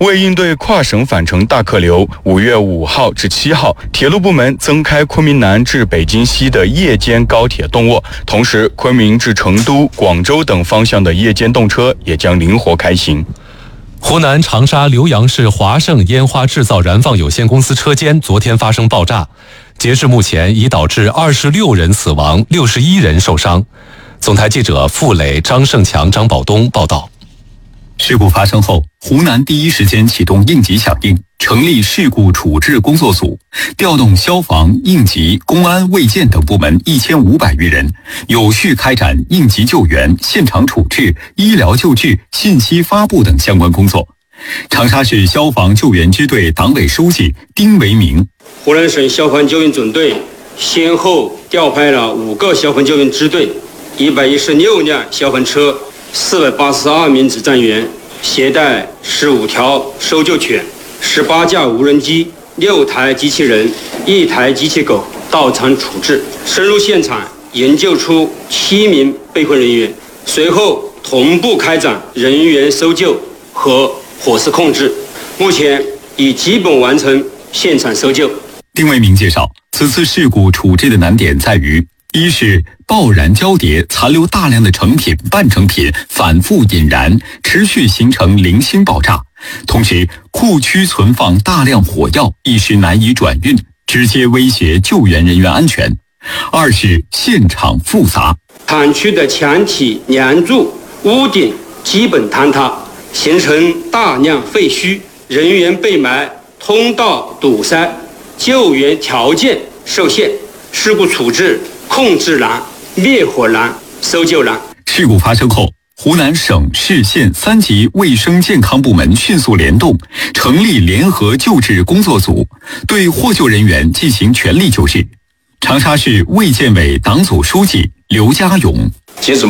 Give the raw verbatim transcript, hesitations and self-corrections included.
为应对跨省返程大客流，五月五号至七号，铁路部门增开昆明南至北京西的夜间高铁动卧，同时昆明至成都、广州等方向的夜间动车也将灵活开行。 湖南长沙浏阳市华盛烟花制造燃放有限公司车间昨天发生爆炸，截至目前已导致二十六人死亡，六十一人受伤。总台记者付磊、张胜强、张宝东报道。 事故发生后，湖南第一时间启动应急响应，成立事故处置工作组，调动消防、应急、公安、卫健等部门一千五百余人，有序开展应急救援、现场处置、医疗救治、信息发布等相关工作。长沙市消防救援支队党委书记丁维明： 湖南省消防救援总队先后调派了五个消防救援支队、一百一十六辆消防车、四百八十二名指战员，携带十五条搜救犬、十八架无人机、六台机器人、一台机器狗到场处置，深入现场营救出七名被困人员，随后同步开展人员搜救和火势控制，目前已基本完成现场搜救。 丁维明介绍，此次事故处置的难点在于，一是爆燃交叠，残留大量的成品、半成品反复引燃，持续形成零星爆炸；同时，库区存放大量火药，一时难以转运，直接威胁救援人员安全；二是现场复杂， 厂区的墙体、梁柱、屋顶基本坍塌，形成大量废墟，人员被埋，通道堵塞，救援条件受限，事故处置控制难、灭火难、搜救难。 事故发生后，湖南省市县三级卫生健康部门迅速联动，成立联合救治工作组，对获救人员进行全力救治。长沙市卫健委党组书记刘家勇： 截止